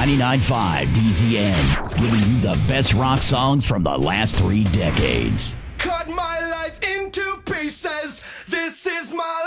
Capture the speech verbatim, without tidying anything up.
ninety-nine point five D Z N, giving you the best rock songs from the last three decades. Cut my life into pieces. This is my